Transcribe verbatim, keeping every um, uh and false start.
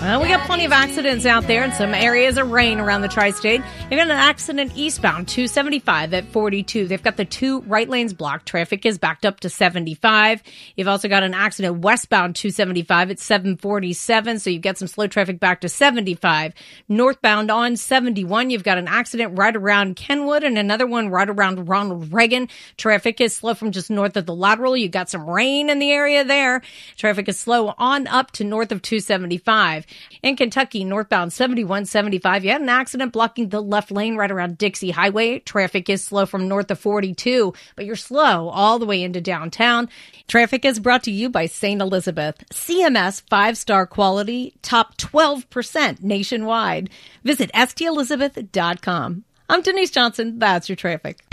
Well, we got plenty of accidents out there and some areas of rain around the tri-state. They've got an accident eastbound two seventy-five at forty-two. They've got the two right lanes blocked. Traffic is backed up to seventy-five. You've also got an accident westbound two seventy-five at seven forty-seven. So you've got some slow traffic back to seventy-five. Northbound on seventy-one, you've got an accident right around Kenwood and another one right around Ronald Reagan. Traffic is slow from just north of the lateral. You've got some rain in the area there. Traffic is slow on up to north of two seventy-five. In Kentucky, northbound seventy-one seventy-five, you had an accident blocking the left lane right around Dixie Highway. Traffic is slow from north of forty-two, but you're slow all the way into downtown. Traffic is brought to you by Saint Elizabeth. C M S five-star quality, top twelve percent nationwide. Visit S T Elizabeth dot com. I'm Denise Johnson. That's your traffic.